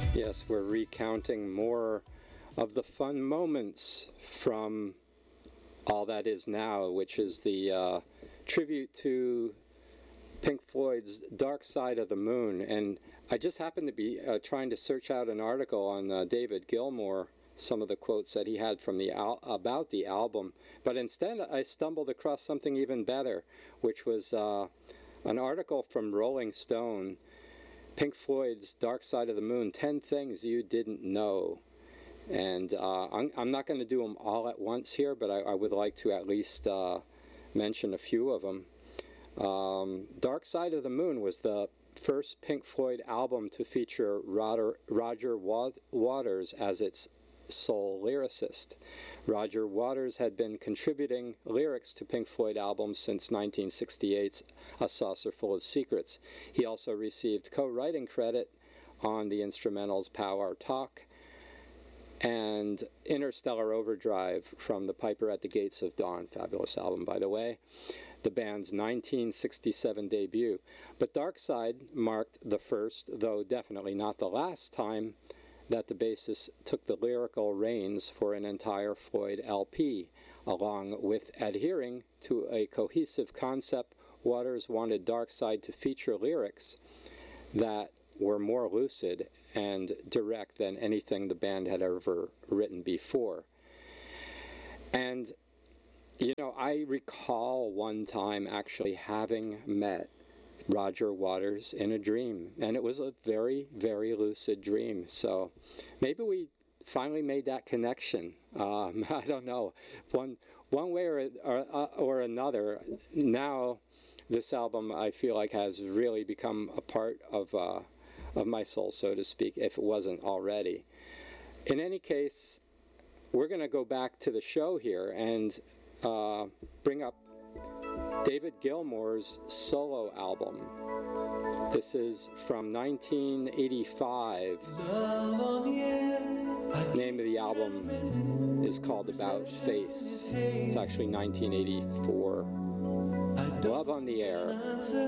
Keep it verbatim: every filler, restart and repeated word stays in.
Yes, we're recounting more of the fun moments from All That Is Now, which is the uh, tribute to Pink Floyd's Dark Side of the Moon. And I just happened to be uh, trying to search out an article on uh, David Gilmour, some of the quotes that he had from the al- about the album. But instead, I stumbled across something even better, which was uh, an article from Rolling Stone, Pink Floyd's Dark Side of the Moon, ten Things You Didn't Know. And uh, I'm, I'm not going to do them all at once here, but I, I would like to at least uh, mention a few of them. Um, Dark Side of the Moon was the first Pink Floyd album to feature Roger, Roger Waters as its sole lyricist. Roger Waters had been contributing lyrics to Pink Floyd albums since nineteen sixty-eight's A Saucer Full of Secrets. He also received co-writing credit on the instrumentals Power Talk and Interstellar Overdrive from the Piper at the Gates of Dawn, fabulous album by the way, the band's nineteen sixty-seven debut. But Dark Side marked the first, though definitely not the last time, that the bassist took the lyrical reins for an entire Floyd L P. Along with adhering to a cohesive concept, Waters wanted Dark Side to feature lyrics that were more lucid and direct than anything the band had ever written before. And, you know, I recall one time actually having met Roger Waters in a dream, and it was a very, very lucid dream. So maybe we finally made that connection. Um, I don't know, one one way or or, or another. Now, this album I feel like has really become a part of uh, of my soul, so to speak, if it wasn't already. In any case, we're going to go back to the show here and uh, bring up David Gilmour's solo album. This is from nineteen eighty-five. The name of the album is called About Face. It's actually nineteen eighty-four. Love on the Air.